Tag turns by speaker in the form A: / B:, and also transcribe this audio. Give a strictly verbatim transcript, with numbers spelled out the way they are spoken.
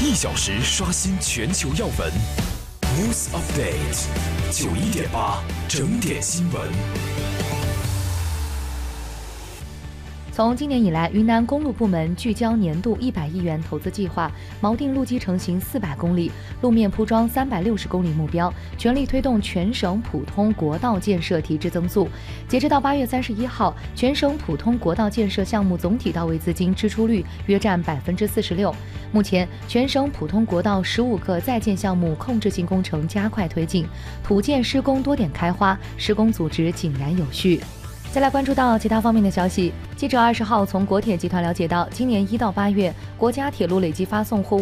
A: 一小时刷新全球要闻。News Update 九一点八整点新闻。
B: 从今年以来，云南公路部门聚焦年度一百亿元投资计划，锚定路基成型四百公里、路面铺装三百六十公里目标，全力推动全省普通国道建设提质增速。截至到八月三十一号，全省普通国道建设项目总体到位资金支出率约占百分之四十六。目前，全省普通国道十五个在建项目控制性工程加快推进，土建施工多点开花，施工组织井然有序。再来关注到其他方面的消息，记者二十号从国铁集团了解到，今年一到八月，国家铁路累计发送货物